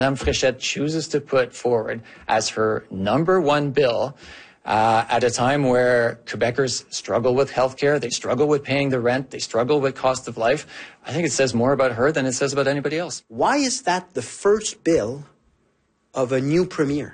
Mme. Fréchette chooses to put forward as her number one bill at a time where Quebecers struggle with healthcare, they struggle with paying the rent, they struggle with cost of life. I think it says more about her than it says about anybody else. Why is that the first bill of a new premier?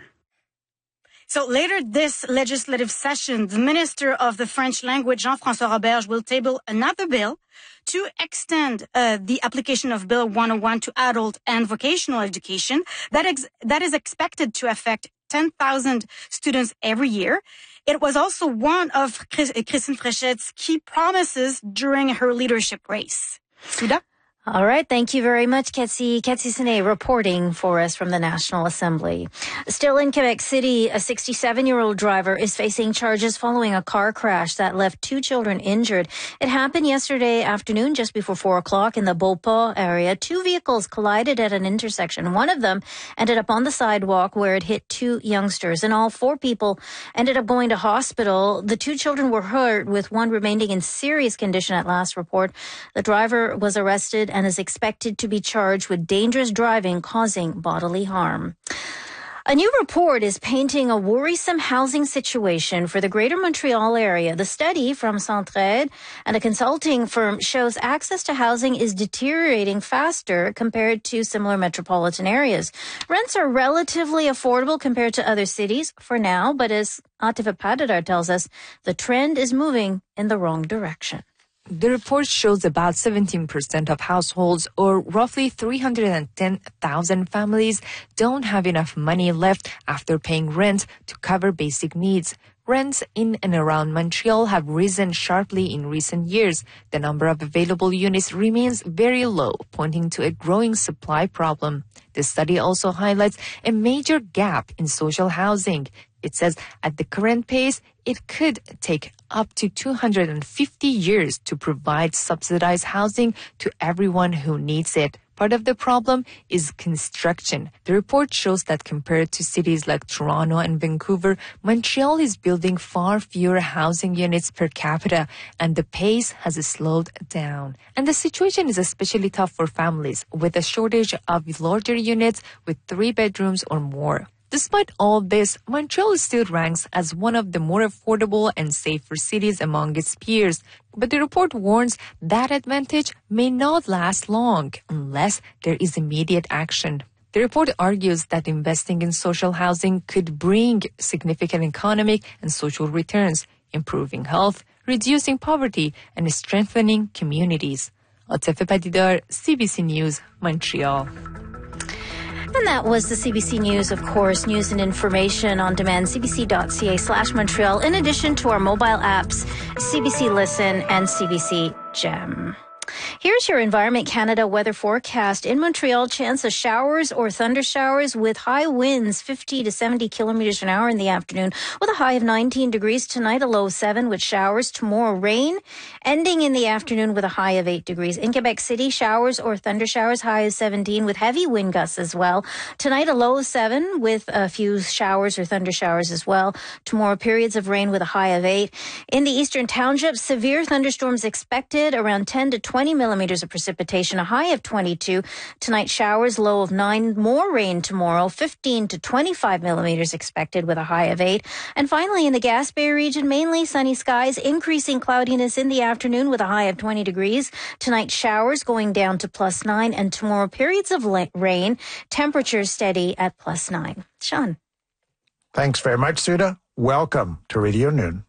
So later this legislative session, the Minister of the French language, Jean-François Roberge, will table another bill to extend the application of Bill 101 to adult and vocational education. That is expected to affect 10,000 students every year. It was also one of Christine Fréchette's key promises during her leadership race. Suda? All right. Thank you very much, Ketsi. Ketsi Sine reporting for us from the National Assembly. Still in Quebec City, a 67-year-old driver is facing charges following a car crash that left 2 children injured. It happened yesterday afternoon, just before 4 o'clock in the Beauport area. 2 vehicles collided at an intersection. One of them ended up on the sidewalk where it hit 2 youngsters. And all 4 people ended up going to hospital. The 2 children were hurt, with one remaining in serious condition at last report. The driver was arrested and is expected to be charged with dangerous driving causing bodily harm. A new report is painting a worrisome housing situation for the Greater Montreal area. The study from Centraide and a consulting firm shows access to housing is deteriorating faster compared to similar metropolitan areas. Rents are relatively affordable compared to other cities for now, but as Atifa Padadar tells us, the trend is moving in the wrong direction. The report shows about 17% of households, or roughly 310,000 families, don't have enough money left after paying rent to cover basic needs. Rents in and around Montreal have risen sharply in recent years. The number of available units remains very low, pointing to a growing supply problem. The study also highlights a major gap in social housing. It says at the current pace, it could take up to 250 years to provide subsidized housing to everyone who needs it. Part of the problem is construction. The report shows that compared to cities like Toronto and Vancouver, Montreal is building far fewer housing units per capita, and the pace has slowed down. And the situation is especially tough for families with a shortage of larger units with 3 bedrooms or more. Despite all this, Montreal still ranks as one of the more affordable and safer cities among its peers. But the report warns that advantage may not last long unless there is immediate action. The report argues that investing in social housing could bring significant economic and social returns, improving health, reducing poverty, and strengthening communities. Atifa Padidar, CBC News, Montreal. And that was the CBC News, of course, news and information on demand, cbc.ca/Montreal, in addition to our mobile apps, CBC Listen and CBC Gem. Here's your Environment Canada weather forecast. In Montreal, chance of showers or thunder showers with high winds 50 to 70 kilometers an hour in the afternoon, with a high of 19 degrees tonight, a low of 7 with showers. Tomorrow, rain, ending in the afternoon with a high of 8 degrees. In Quebec City, showers or thunder showers, high of 17 with heavy wind gusts as well. Tonight, a low of 7 with a few showers or thunder showers as well. Tomorrow, periods of rain with a high of 8. In the Eastern Townships, severe thunderstorms expected, around 10 to 20 millimeters of precipitation, a high of 22. Tonight, showers, low of 9. More rain tomorrow, 15 to 25 millimeters expected with a high of 8. And finally, in the Gaspé region, mainly sunny skies, increasing cloudiness in the afternoon with a high of 20 degrees. Tonight, showers going down to +9. And tomorrow, periods of rain, temperatures steady at +9. Sean. Thanks very much, Suda. Welcome to Radio Noon.